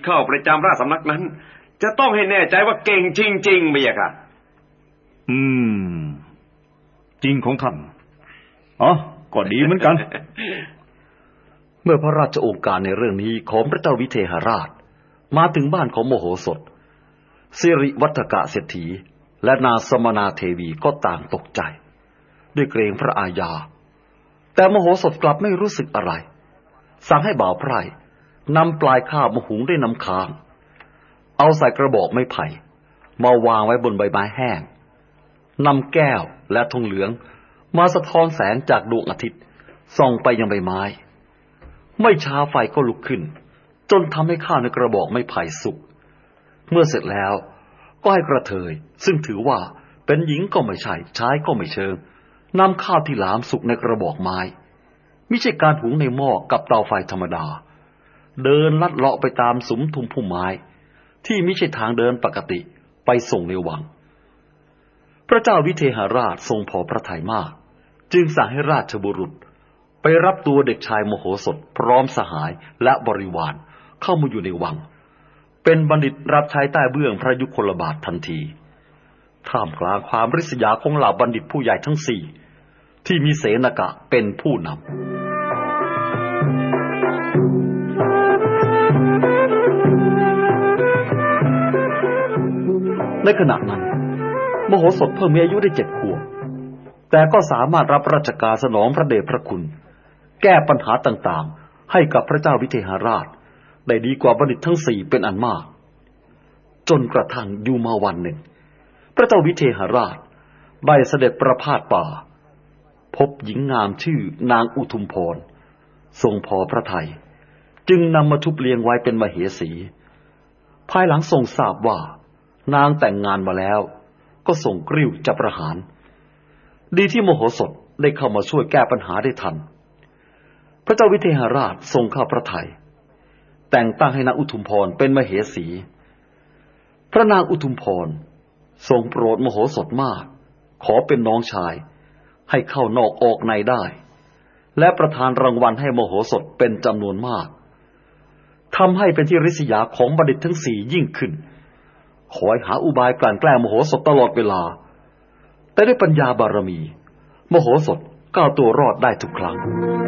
เข้าประจำราชสำนักนั้นจะต้องให้แน่ใจว่าเก่งจริงๆไม่ใช่ค่ะจริงของท่านอ๋อก็ดีเหมือนกันเมื่อพระราชโองการในเรื่องนี้ของพระเจ้าวิเทหราชมาถึงบ้านของโมโหสถสิริวัฒกะเศรษฐีและนางสมนาเทวีก็ต่างตกใจด้วยเกรงพระอาญาแต่โมโหสถกลับไม่รู้สึกอะไรสั่งให้บ่าวไพร่นำปลายข้าวมาหุงด้วยน้ำค้างเอาใส่กระบอกไม้ไผ่มาวางไว้บนใบไม้แห้งนำแก้วและธงเหลืองมาสะท้อนแสงจากดวงอาทิตย์ส่องไปยังใบไม้ไม่ช้าไฟก็ลุกขึ้นจนทำให้ข้าวในกระบอกไม้ไผ่สุกเมื่อเสร็จแล้วก็ให้กระเทยซึ่งถือว่าเป็นหญิงก็ไม่ใช่ชายก็ไม่เชิงนำข้าวที่หลามสุกในกระบอกไม้มิใช่การหุงในหม้อกับเตาไฟธรรมดาเดินลัดเลาะไปตามสุมทุมพุ่มไม้ที่มิใช่ทางเดินปกติไปส่งในวังพระเจ้าวิเทหราชทรงพอพระทัยมากจึงสั่งให้ราชบุรุษไปรับตัวเด็กชายโมโหสถพร้อมสหายและบริวารเข้ามาอยู่ในวังเป็นบัณฑิตรับใช้ใต้เบื้องพระยุคลบาททันทีท่ามกลางความริษยาของเหล่าบัณฑิตผู้ใหญ่ทั้งสี่ที่มีเสนกะเป็นผู้นำในขณะนั้นโมโหสถเพิ่งมีอายุได้7 ขวบแต่ก็สามารถรับราชการสนองพระเดชพระคุณแก้ปัญหาต่างๆให้กับพระเจ้าวิเทหราชได้ดีกว่าบัณฑิตทั้งสี่เป็นอันมากจนกระทั่งอยู่มาวันหนึ่งพระเจ้าวิเทหราชได้เสด็จประพาสป่าพบหญิงงามชื่อนางอุทุมพรทรงพอพระทัยจึงนำมาทุบเลี้ยงไว้เป็นมเหสีภายหลังทรงทราบว่านางแต่งงานมาแล้วก็ส่งกริ้วจะประหารดีที่โมโหสถได้เข้ามาช่วยแก้ปัญหาได้ทันพระเจ้าวิเทหราชทรงเข้าพระทัยแต่งตั้งให้นางอุทุมพรเป็นมเหสีพระนางอุทุมพรทรงโปรดโมโหสถมากขอเป็นน้องชายให้เข้านอกออกในได้และประทานรางวัลให้โมโหสถเป็นจำนวนมากทำให้เป็นที่ริษยาของบัณฑิตทั้งสี่ยิ่งขึ้นคอยหาอุบายกลั่นแกล้งโมโหสถตลอดเวลาแต่ด้วยปัญญาบารมีโมโหสถก้าวตัวรอดได้ทุกครั้ง